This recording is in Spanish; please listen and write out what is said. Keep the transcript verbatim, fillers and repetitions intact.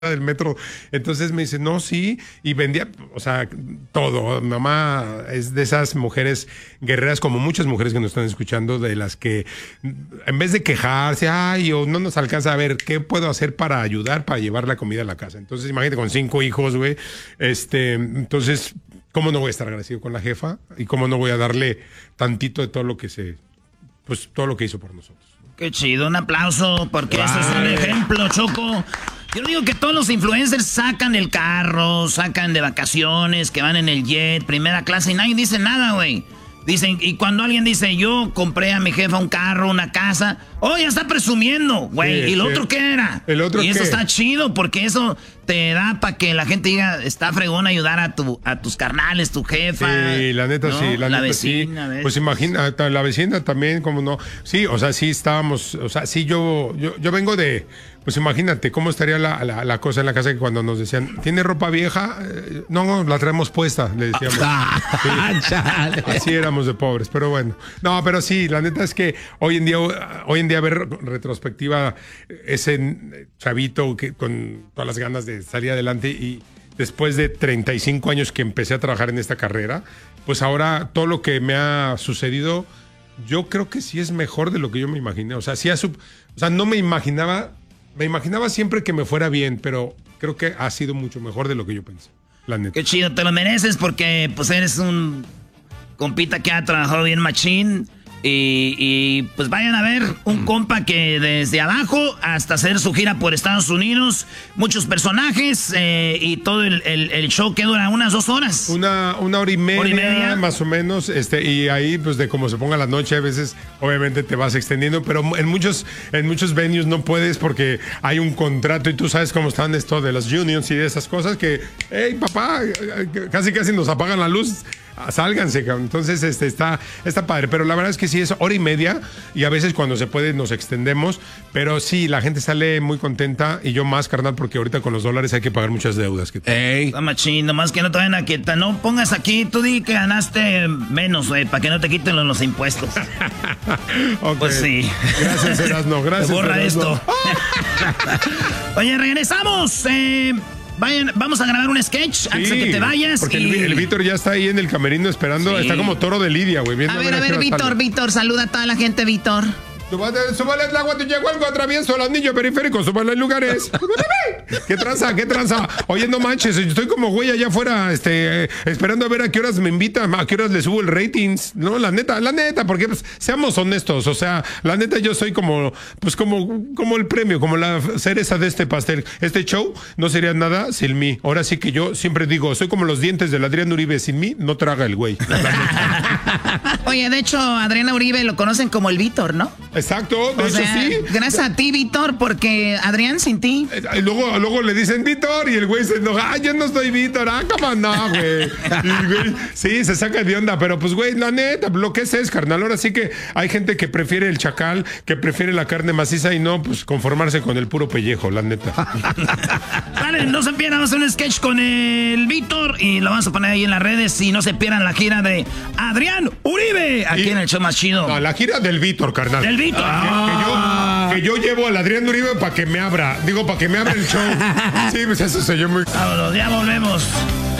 del metro. Entonces me dice, no, sí, y vendía, o sea, todo. Mamá es de esas mujeres guerreras, como muchas mujeres que nos están escuchando, de las que en vez de quejarse, ay, o no nos alcanza a ver, ¿qué puedo hacer para ayudar, para llevar la comida a la casa? Entonces, imagínate, con cinco hijos, güey, este, entonces, ¿cómo no voy a estar agradecido con la jefa? Y cómo no voy a darle tantito de todo lo que se, pues, todo lo que hizo por nosotros. Qué chido, un aplauso, porque Vale. ese es un ejemplo, Choco. Yo digo que todos los influencers sacan el carro, sacan de vacaciones, que van en el jet, primera clase, y nadie dice nada, güey. Dicen, y cuando alguien dice, yo compré a mi jefa un carro, una casa, oh, ya está presumiendo, güey. Sí, ¿Y lo sí. otro qué era? ¿El otro y eso qué? está chido, porque eso te da para que la gente diga, está fregón ayudar a tu a tus carnales, tu jefa. Sí, la neta ¿no? sí, la, la neta vecina, sí. ¿ves? Pues imagina, la vecina también, como no. Sí, o sea, sí estábamos, o sea, sí yo, yo, yo vengo de, pues imagínate cómo estaría la, la, la cosa en la casa que cuando nos decían, ¿tiene ropa vieja? Eh, No, no, la traemos puesta, le decíamos. Sí. Así éramos de pobres, pero bueno. No, pero sí, la neta es que hoy en día, hoy en día ver retrospectiva ese chavito que con todas las ganas de salir adelante, y después de treinta y cinco años que empecé a trabajar en esta carrera, pues ahora todo lo que me ha sucedido, yo creo que sí es mejor de lo que yo me imaginé. O sea, sí ha sub- o sea, no me imaginaba, me imaginaba siempre que me fuera bien, pero creo que ha sido mucho mejor de lo que yo pensé, la neta. Qué chido, te lo mereces porque pues eres un compita que ha trabajado bien machín. Y, y pues vayan a ver un compa que desde abajo hasta hacer su gira por Estados Unidos, muchos personajes eh, y todo el, el, el show que dura unas dos horas. Una, una hora y media, Hora y media. más o menos, este, y ahí, pues de cómo se ponga la noche, a veces, obviamente, te vas extendiendo, pero en muchos, en muchos venues no puedes porque hay un contrato y tú sabes cómo están esto de las unions y de esas cosas que, hey, papá, casi casi nos apagan la luz. Sálganse, cabrón. Entonces este está, está padre, pero la verdad es que sí es hora y media y a veces cuando se puede nos extendemos, pero sí, la gente sale muy contenta y yo más, carnal, porque ahorita con los dólares hay que pagar muchas deudas. Que Ey. Está machín, nomás que no te vayan a quitar, no pongas aquí, tú di que ganaste menos, güey, para que no te quiten los, los impuestos. Ok. Pues sí. Gracias, Erasno, gracias. Te borra Erasno. esto. Oye, regresamos. Eh, vayan, vamos a grabar un sketch antes de Sí, que te vayas. Porque y... el, el Víctor ya está ahí en el camerino esperando, Sí. está como toro de Lidia, güey. viendo A ver, a qué ver, hora Víctor, sale. Víctor, saluda a toda la gente, Víctor. Súbale, súbale el agua, te llegó algo, atravieso el anillo periférico, súbale en lugares. ¿Qué tranza, qué tranza? Oye, no manches, estoy como güey allá afuera, este, eh, esperando a ver a qué horas me invitan, a qué horas le subo el ratings. No, la neta, la neta, porque pues, seamos honestos, o sea, la neta yo soy como, pues como, como el premio, como la cereza de este pastel. Este show no sería nada sin mí. Ahora sí que yo siempre digo, soy como los dientes del Adrián Uribe, sin mí no traga el güey. Oye, de hecho, Adriana Uribe lo conocen como el Víctor, ¿no? Exacto, de O hecho sea, sí. gracias a ti, Víctor, porque Adrián sin ti. Y luego, luego le dicen Víctor y el güey se enoja. Ah, yo no soy Víctor. Ah, cómo no, güey. Y el güey, sí, se saca de onda. Pero pues, güey, la neta, lo que es es, carnal. Ahora sí que hay gente que prefiere el chacal, que prefiere la carne maciza y no, pues, conformarse con el puro pellejo, la neta. Vale, no se pierdan, vamos a hacer un sketch con el Víctor y lo vamos a poner ahí en las redes y no se pierdan la gira de Adrián Uribe aquí Y- en el show más chido. No, la gira del Víctor, carnal. Del Víctor. Que, que yo, que yo llevo al Adrián Uribe para que me abra. Digo, para que me abra el show. Sí, pues eso soy yo muy. Vámonos, ya volvemos.